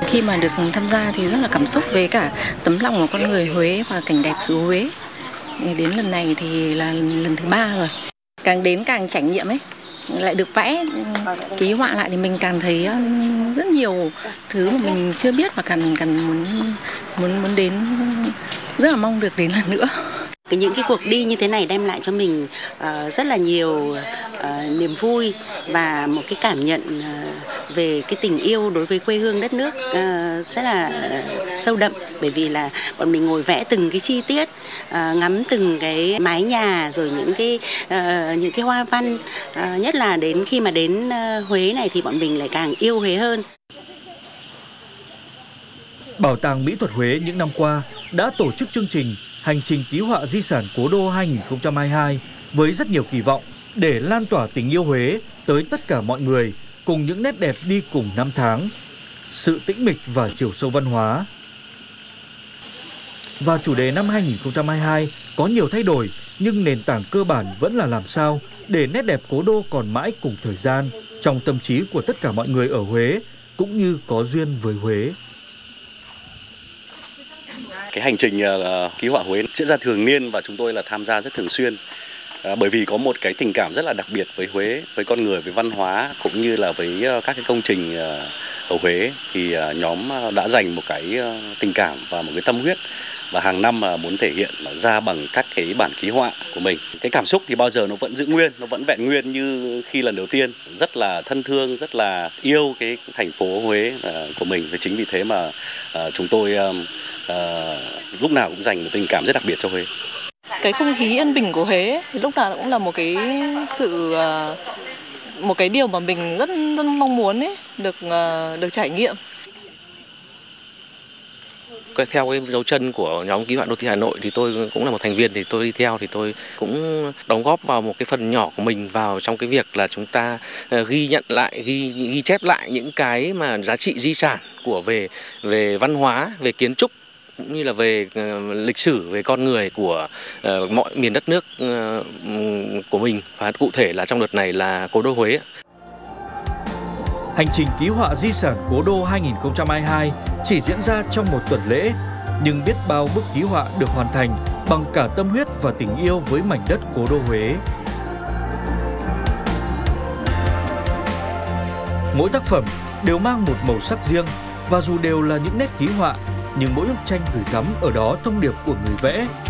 Khi mà được tham gia thì rất là cảm xúc về cả tấm lòng của con người Huế và cảnh đẹp xứ Huế. Đến lần này thì là lần thứ 3 rồi. Càng đến càng trải nghiệm ấy, lại được vẽ ký họa lại thì mình càng thấy rất nhiều thứ mà mình chưa biết và càng muốn đến, rất là mong được đến lần nữa. Những cái cuộc đi như thế này đem lại cho mình rất là nhiều niềm vui và một cái cảm nhận về cái tình yêu đối với quê hương đất nước rất là sâu đậm, bởi vì là bọn mình ngồi vẽ từng cái chi tiết, ngắm từng cái mái nhà rồi những cái hoa văn, nhất là đến khi mà đến Huế này thì bọn mình lại càng yêu Huế hơn. Bảo tàng Mỹ thuật Huế những năm qua đã tổ chức chương trình Hành trình ký họa di sản Cố đô 2022 với rất nhiều kỳ vọng để lan tỏa tình yêu Huế tới tất cả mọi người, cùng những nét đẹp đi cùng năm tháng, sự tĩnh mịch và chiều sâu văn hóa. Và chủ đề năm 2022 có nhiều thay đổi, nhưng nền tảng cơ bản vẫn là làm sao để nét đẹp Cố đô còn mãi cùng thời gian trong tâm trí của tất cả mọi người ở Huế, cũng như có duyên với Huế. Cái hành trình ký họa Huế diễn ra thường niên và chúng tôi là tham gia rất thường xuyên, bởi vì có một cái tình cảm rất là đặc biệt với Huế, với con người, với văn hóa cũng như là với các cái công trình ở Huế, thì nhóm đã dành một cái tình cảm và một cái tâm huyết, và hàng năm muốn thể hiện ra bằng các cái bản ký họa của mình. Cái cảm xúc thì bao giờ nó vẫn giữ nguyên, nó vẫn vẹn nguyên như khi lần đầu tiên, rất là thân thương, rất là yêu cái thành phố Huế của mình. Và chính vì thế mà chúng tôi lúc nào cũng dành một tình cảm rất đặc biệt cho Huế. Cái không khí yên bình của Huế thì lúc nào cũng là một cái điều mà mình rất mong muốn ấy, được trải nghiệm. Theo cái dấu chân của nhóm ký họa đô thị Hà Nội thì tôi cũng là một thành viên, thì tôi đi theo thì tôi cũng đóng góp vào một cái phần nhỏ của mình vào trong cái việc là chúng ta ghi chép lại những cái mà giá trị di sản của về văn hóa, về kiến trúc, cũng như là về lịch sử, về con người của mọi miền đất nước của mình, và cụ thể là trong đợt này là Cố đô Huế. Hành trình ký họa di sản Cố đô 2022 chỉ diễn ra trong một tuần lễ, nhưng biết bao bức ký họa được hoàn thành bằng cả tâm huyết và tình yêu với mảnh đất Cố đô Huế. Mỗi tác phẩm đều mang một màu sắc riêng, và dù đều là những nét ký họa, nhưng mỗi bức tranh gửi gắm ở đó thông điệp của người vẽ